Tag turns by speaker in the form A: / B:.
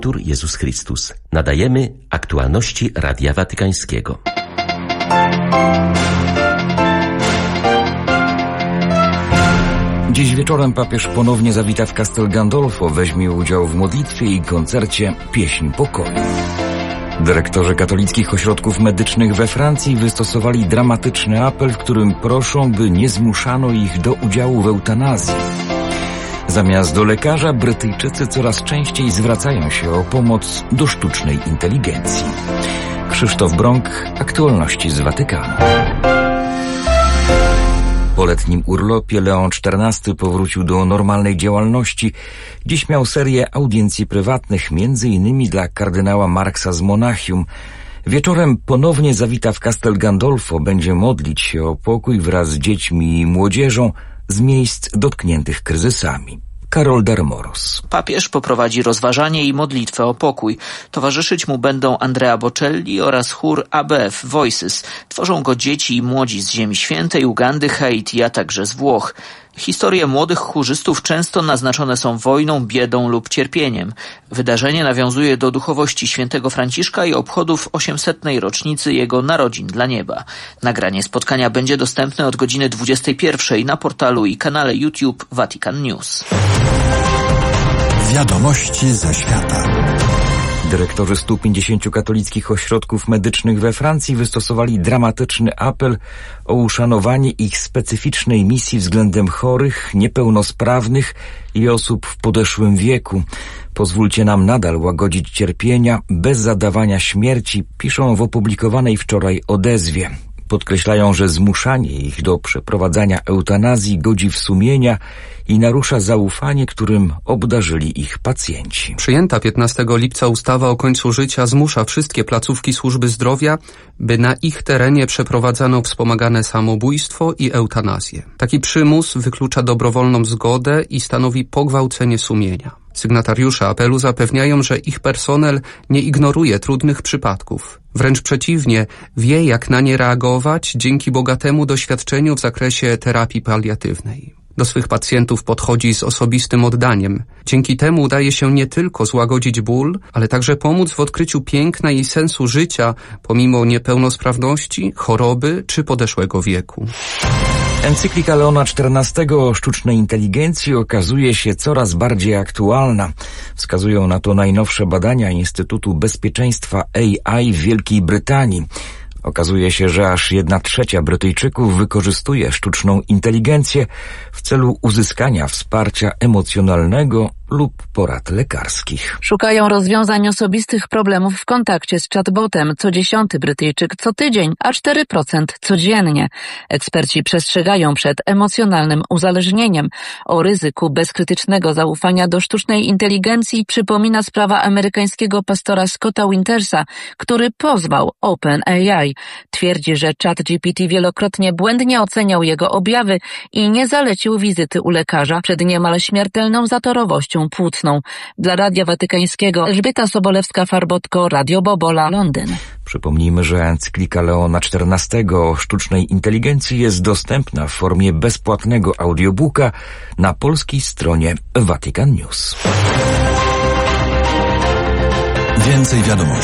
A: Tur Jezus Chrystus. Nadajemy aktualności Radia Watykańskiego.
B: Dziś wieczorem papież ponownie zawita w Castel Gandolfo, weźmie udział w modlitwie i koncercie Pieśń Pokoju. Dyrektorzy katolickich ośrodków medycznych we Francji wystosowali dramatyczny apel, w którym proszą, by nie zmuszano ich do udziału w eutanazji. Zamiast do lekarza, Brytyjczycy coraz częściej zwracają się o pomoc do sztucznej inteligencji. Krzysztof Brąk, aktualności z Watykanu. Po letnim urlopie Leon XIV powrócił do normalnej działalności. Dziś miał serię audiencji prywatnych, m.in. dla kardynała Marksa z Monachium. Wieczorem ponownie zawita w Castel Gandolfo, będzie modlić się o pokój wraz z dziećmi i młodzieżą z miejsc dotkniętych kryzysami. Karol Darmoros.
C: Papież poprowadzi rozważanie i modlitwę o pokój. Towarzyszyć mu będą Andrea Bocelli oraz chór ABF Voices. Tworzą go dzieci i młodzi z Ziemi Świętej, Ugandy, Haiti, a także z Włoch. Historie młodych chórzystów często naznaczone są wojną, biedą lub cierpieniem. Wydarzenie nawiązuje do duchowości świętego Franciszka i obchodów 800. rocznicy jego narodzin dla nieba. Nagranie spotkania będzie dostępne od godziny 21 na portalu i kanale YouTube Vatican News.
D: Wiadomości ze świata.
B: Dyrektorzy 150 katolickich ośrodków medycznych we Francji wystosowali dramatyczny apel o uszanowanie ich specyficznej misji względem chorych, niepełnosprawnych i osób w podeszłym wieku. Pozwólcie nam nadal łagodzić cierpienia bez zadawania śmierci, piszą w opublikowanej wczoraj odezwie. Podkreślają, że zmuszanie ich do przeprowadzania eutanazji godzi w sumienia i narusza zaufanie, którym obdarzyli ich pacjenci.
E: Przyjęta 15 lipca ustawa o końcu życia zmusza wszystkie placówki służby zdrowia, by na ich terenie przeprowadzano wspomagane samobójstwo i eutanazję. Taki przymus wyklucza dobrowolną zgodę i stanowi pogwałcenie sumienia. Sygnatariusze apelu zapewniają, że ich personel nie ignoruje trudnych przypadków. Wręcz przeciwnie, wie, jak na nie reagować dzięki bogatemu doświadczeniu w zakresie terapii paliatywnej. Do swych pacjentów podchodzi z osobistym oddaniem. Dzięki temu udaje się nie tylko złagodzić ból, ale także pomóc w odkryciu piękna i sensu życia pomimo niepełnosprawności, choroby czy podeszłego wieku.
B: Encyklika Leona XIV o sztucznej inteligencji okazuje się coraz bardziej aktualna. Wskazują na to najnowsze badania Instytutu Bezpieczeństwa AI w Wielkiej Brytanii. Okazuje się, że aż 1/3 Brytyjczyków wykorzystuje sztuczną inteligencję w celu uzyskania wsparcia emocjonalnego lub porad lekarskich.
F: Szukają rozwiązań osobistych problemów w kontakcie z chatbotem. Co 10. Brytyjczyk co tydzień, a 4% codziennie. Eksperci przestrzegają przed emocjonalnym uzależnieniem. O ryzyku bezkrytycznego zaufania do sztucznej inteligencji przypomina sprawa amerykańskiego pastora Scotta Wintersa, który pozwał OpenAI. Twierdzi, że ChatGPT wielokrotnie błędnie oceniał jego objawy i nie zalecił wizyty u lekarza przed niemal śmiertelną zatorowością płucną. Dla Radia Watykańskiego Elżbieta Sobolewska-Farbotko, Radio Bobola, Londyn.
B: Przypomnijmy, że encyklika Leona XIV o sztucznej inteligencji jest dostępna w formie bezpłatnego audiobooka na polskiej stronie Vatican News.
D: Więcej wiadomości.